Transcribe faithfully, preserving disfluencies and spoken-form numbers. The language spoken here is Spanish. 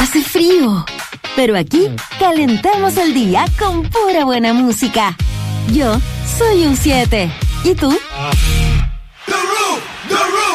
Hace frío, pero aquí calentamos el día con pura buena música. Yo soy U siete. ¿Y tú?